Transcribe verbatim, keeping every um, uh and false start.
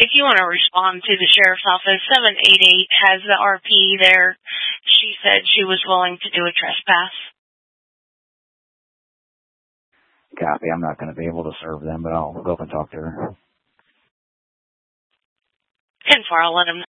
if you want to respond to the sheriff's office, seven eight eight has the R P there. She said she was willing to do a trespass. Copy. I'm not going to be able to serve them, but I'll go up and talk to her. ten four, I'll let him